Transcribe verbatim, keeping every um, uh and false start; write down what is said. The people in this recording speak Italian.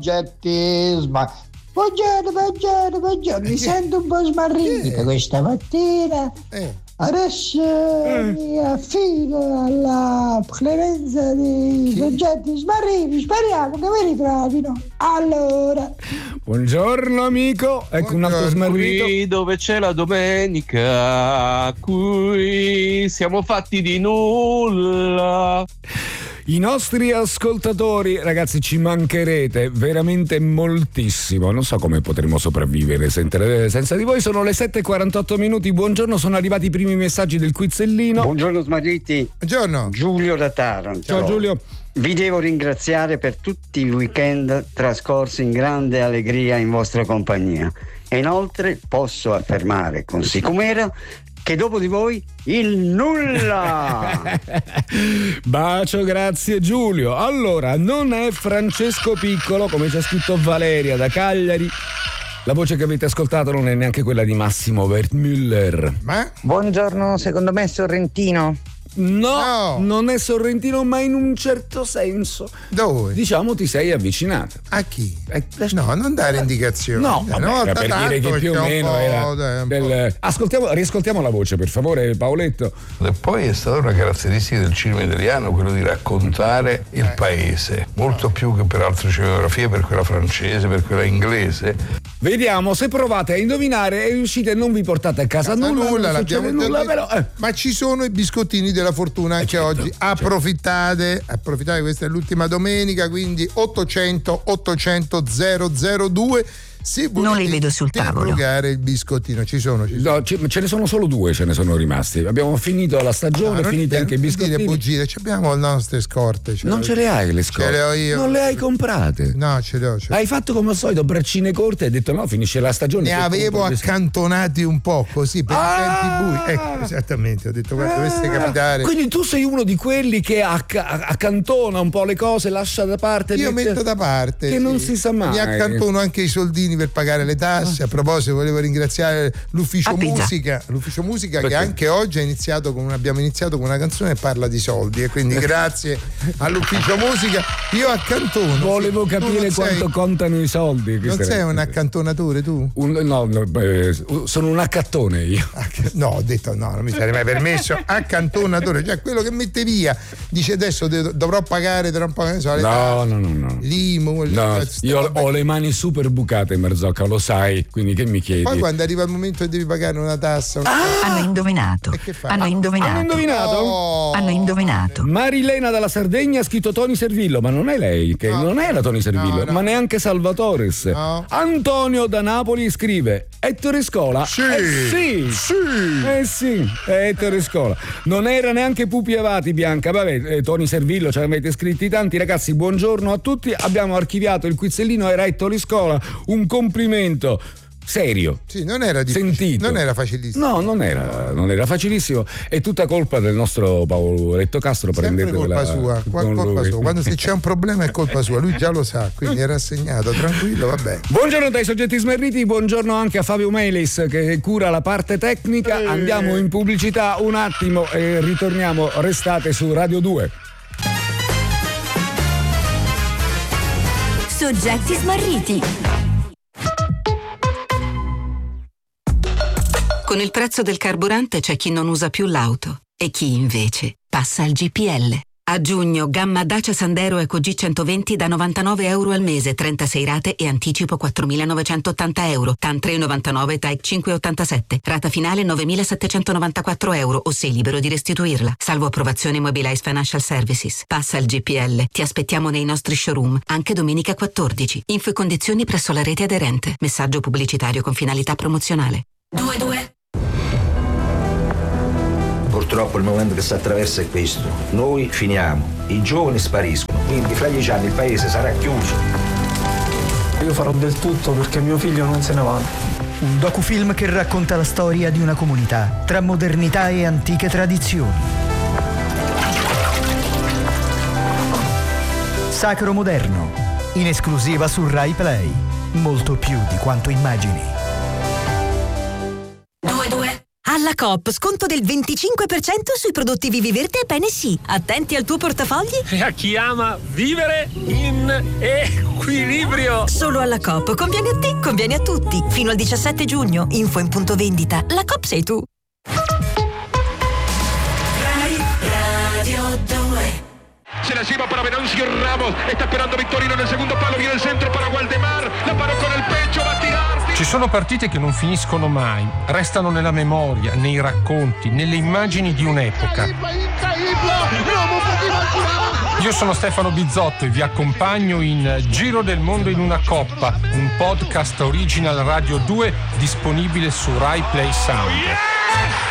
soggettismo. Buongiorno, buongiorno, buongiorno. Mi sento un po' smarrita eh. questa mattina. Eh. Adesso eh. mi affido alla clemenza dei soggetti smarriti. Speriamo che mi ritrovino. Allora. Buongiorno amico, ecco un altro smarrito. Qui dove c'è la domenica, qui siamo fatti di nulla. I nostri ascoltatori, ragazzi, ci mancherete veramente moltissimo. Non so come potremo sopravvivere senza di voi. Sono le sette e quarantotto minuti. Buongiorno, sono arrivati i primi messaggi del quizzellino. Buongiorno smarriti. Buongiorno. Giulio da Taranto. Ciao Giulio. Vi devo ringraziare per tutti i weekend trascorsi in grande allegria in vostra compagnia. E inoltre posso affermare con sicumera che dopo di voi il nulla. Bacio, grazie Giulio. Allora, non è Francesco Piccolo, come c'è scritto Valeria da Cagliari. La voce che avete ascoltato non è neanche quella di Massimo Wertmüller. Ma? Buongiorno, secondo me è Sorrentino. No, no, non è Sorrentino, ma in un certo senso. Dove? Diciamo ti sei avvicinata. A chi? No, non dare indicazioni. No, vabbè, no, era per dire che più o meno era del... Ascoltiamo, riascoltiamo la voce, per favore, Paoletto. E poi è stata una caratteristica del cinema italiano quello di raccontare il eh. paese, molto più che per altre cinematografie, per quella francese, per quella inglese. Vediamo, se provate a indovinare e riuscite, non vi portate a casa, casa nulla, nulla, non succede nulla, però, eh. Ma ci sono i biscottini della fortuna anche certo, oggi. Approfittate, certo. approfittate, questa è l'ultima domenica, quindi ottocento ottocento zero zero due. Se non li vedo sul tavolo. Il biscottino, ci sono, ci sono. No, ce, ce ne sono solo due, ce ne sono rimasti. Abbiamo finito la stagione, no, finiti anche i biscottini. Bugie, abbiamo le nostre scorte. Ce non ce le hai le scorte? Ce le ho io. Non le hai comprate? No, ce le ho. Ce le ho. Hai fatto come al solito braccine corte e hai detto no, finisce la stagione. Ne avevo accantonati un po' così per ah! i tempi bui. Ecco, esattamente, ho detto guarda, dovesse capitare. Quindi tu sei uno di quelli che acc- accantona un po' le cose, lascia da parte. Io mette... metto da parte. Che sì. non si sa mai. Mi accantono anche i soldini per pagare le tasse. A proposito, volevo ringraziare l'ufficio musica, l'ufficio musica che anche oggi ha iniziato con abbiamo iniziato con una canzone che parla di soldi, e quindi grazie all'ufficio musica. Io accantono. Volevo capire quanto sei, contano i soldi. Non sei sarebbe. un accantonatore tu? Un, no, no eh, sono un accattone io. No, ho detto no, non mi sarei mai permesso. Accantonatore, cioè quello che mette via, dice adesso dovrò pagare tra un po'. So, no, no, no, no. L'I M U. No, io ho le mani super bucate, Marzocca, lo sai. Quindi che mi chiedi? Poi quando arriva il momento che devi pagare una tassa, una... Ah! Hanno indovinato. Hanno indovinato. Hanno indovinato? Oh. Hanno indovinato. Marilena dalla Sardegna ha scritto Toni Servillo, ma non è lei, che no. non era Toni Servillo, no, no. ma neanche Salvatores. No. Antonio da Napoli scrive Ettore Scola. Sì. Eh sì. Sì. Eh sì, è Ettore Scola. Non era neanche Pupi Avati, Bianca. Vabbè, eh, Toni Servillo, ce l'avete scritti tanti. Ragazzi, buongiorno a tutti. Abbiamo archiviato il quizellino, era Ettore Scola. Un complimento. Serio, sì, non era difficile, sentito, non era facilissimo. No, non era, non era facilissimo. È tutta colpa del nostro Paoletto Castro. Sempre colpa sua, colpa sua. Quando se c'è un problema è colpa sua, lui già lo sa, quindi è rassegnato, tranquillo, vabbè. Buongiorno dai soggetti smarriti, buongiorno anche a Fabio Melis che cura la parte tecnica. Eeeh. Andiamo in pubblicità un attimo e ritorniamo. Restate su Radio due. Soggetti smarriti. Con il prezzo del carburante c'è chi non usa più l'auto e chi invece passa al G P L. A giugno gamma Dacia Sandero Eco G centoventi da novantanove euro al mese, trentasei rate e anticipo quattromilanovecentottanta euro, T A N tre virgola novantanove, T A E C cinque virgola ottantasette, rata finale novemilasettecentonovantaquattro euro o sei libero di restituirla, salvo approvazione Mobilize Financial Services. Passa al G P L, ti aspettiamo nei nostri showroom, anche domenica quattordici. Info e condizioni presso la rete aderente. Messaggio pubblicitario con finalità promozionale. due due Purtroppo il momento che si attraversa è questo. Noi finiamo, i giovani spariscono, quindi fra dieci anni il paese sarà chiuso. Io farò del tutto perché mio figlio non se ne vada. Un docufilm che racconta la storia di una comunità tra modernità e antiche tradizioni. Sacro Moderno, in esclusiva su Rai Play. Molto più di quanto immagini. due due Alla Coop sconto del venticinque per cento sui prodotti Viviverde e Bene Sì. Attenti al tuo portafogli. E a chi ama vivere in equilibrio. Solo alla Coop. Conviene a te, conviene a tutti. Fino al diciassette giugno. Info in punto vendita. La Coop sei tu. Radio due. Se la lleva para Venancio Ramos, está esperando Victorino nel secondo palo, viene il centro para Waldemar, la parò con il pecho, va a tirarsi. Ci sono partite che non finiscono mai, restano nella memoria, nei racconti, nelle immagini di un'epoca. Io sono Stefano Bizzotto e vi accompagno in Giro del Mondo in una Coppa, un podcast original Radio due disponibile su Rai Play Sound.